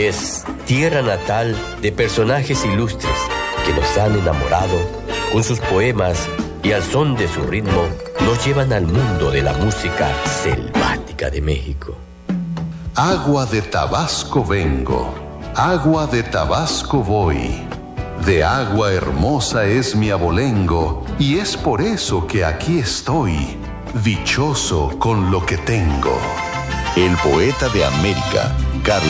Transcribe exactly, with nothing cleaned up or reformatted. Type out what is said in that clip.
Es tierra natal de personajes ilustres que nos han enamorado con sus poemas y al son de su ritmo nos llevan al mundo de la música selvática de México. Agua de Tabasco vengo, agua de Tabasco voy. De agua hermosa es mi abolengo, y es por eso que aquí estoy, dichoso con lo que tengo. El poeta de América, Carlos